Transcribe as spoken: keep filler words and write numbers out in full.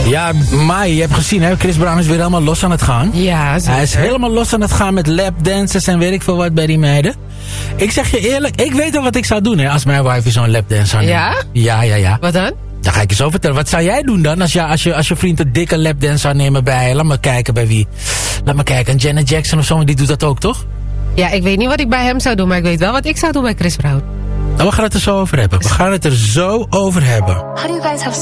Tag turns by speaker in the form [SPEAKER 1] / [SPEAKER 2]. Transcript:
[SPEAKER 1] Ja, Mai, je hebt gezien, hè? Chris Brown is weer helemaal los aan het gaan.
[SPEAKER 2] Ja, zeker.
[SPEAKER 1] Hij is helemaal los aan het gaan met lapdances en weet ik veel wat bij die meiden. Ik zeg je eerlijk, ik weet al wat ik zou doen, hè, als mijn wife zo'n lapdance zou nemen.
[SPEAKER 2] Ja?
[SPEAKER 1] Ja, ja, ja.
[SPEAKER 2] Wat dan?
[SPEAKER 1] Dan ga ik je zo vertellen. Wat zou jij doen dan als je, als je, als je vriend een dikke lapdance zou nemen bij... Laat me kijken bij wie. Laat me kijken, een Janet Jackson of zo, die doet dat ook, toch?
[SPEAKER 2] Ja, ik weet niet wat ik bij hem zou doen, maar ik weet wel wat ik zou doen bij Chris Brown.
[SPEAKER 1] Nou, we gaan het er zo over hebben. We gaan het er zo over hebben.